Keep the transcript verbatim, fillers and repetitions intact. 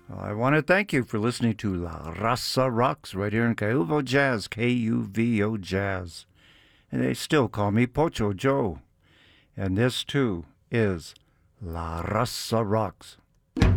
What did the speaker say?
Well, I want to thank you for listening to La Raza Rocks right here in Kuvo Jazz, K U V O Jazz. And they still call me Pocho Joe. And this too is La Raza Rocks.